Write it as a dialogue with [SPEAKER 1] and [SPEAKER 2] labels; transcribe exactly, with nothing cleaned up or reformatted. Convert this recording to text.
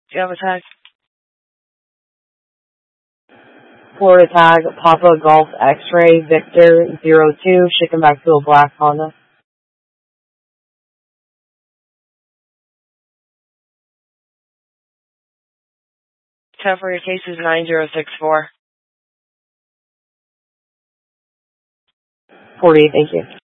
[SPEAKER 1] Do you have a tag?
[SPEAKER 2] Florida tag, Papa Golf X-Ray Victor zero two, shipping back to a black Honda.
[SPEAKER 1] Ten for your case is nine zero six four.
[SPEAKER 2] forty-eight, thank you.